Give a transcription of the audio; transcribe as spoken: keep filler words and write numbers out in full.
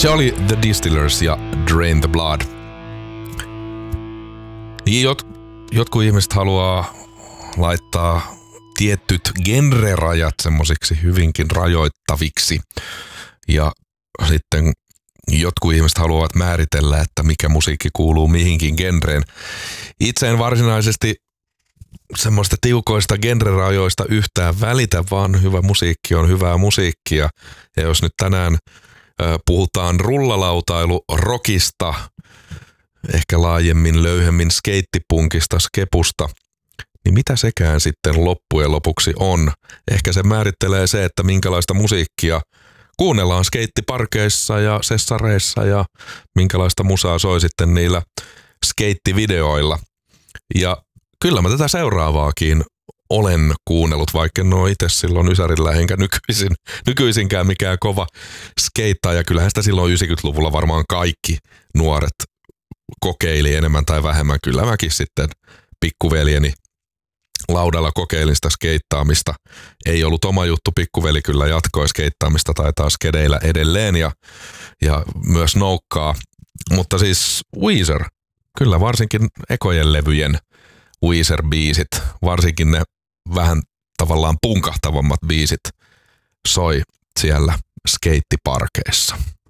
Se oli The Distillers ja Drain the Blood. Jot, jotkut ihmiset haluaa laittaa tietyt genrerajat semmosiksi hyvinkin rajoittaviksi. Ja sitten jotkut ihmiset haluavat määritellä, että mikä musiikki kuuluu mihinkin genreen. Itse en varsinaisesti semmoista tiukoista genrerajoista yhtään välitä, vaan hyvä musiikki on hyvää musiikkia. Ja jos nyt tänään ö, puhutaan rullalautailu rockista, ehkä laajemmin löyhemmin skeittipunkista, skepusta, niin mitä sekään sitten loppujen lopuksi on? Ehkä se määrittelee se, että minkälaista musiikkia kuunnellaan skeittiparkeissa ja sessareissa ja minkälaista musaa soi sitten niillä skeittivideoilla. Ja kyllä mä tätä seuraavaakin olen kuunnellut, vaikka en ole itse silloin ysärillä enkä nykyisin, nykyisinkään mikään kova skeittaaja. Kyllähän sitä silloin yhdeksänkymmentäluvulla varmaan kaikki nuoret kokeili enemmän tai vähemmän. Kyllä mäkin sitten pikkuveljeni laudalla kokeilin sitä skeittaamista. Ei ollut oma juttu, pikkuveli kyllä jatkoi skeittaamista, taitaa skedeillä edelleen ja, ja myös noukkaa. Mutta siis Weezer, kyllä varsinkin ekojen levyjen Weezer-biisit, varsinkin ne vähän tavallaan punkahtavammat biisit soi siellä skeittiparkeissa.